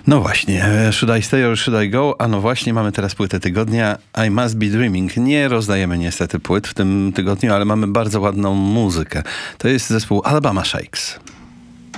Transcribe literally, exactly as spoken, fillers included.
No właśnie, Should I Stay or Should I Go? A no właśnie, mamy teraz płytę tygodnia I Must Be Dreaming. Nie rozdajemy niestety płyt w tym tygodniu, ale mamy bardzo ładną muzykę. To jest zespół Alabama Shakes.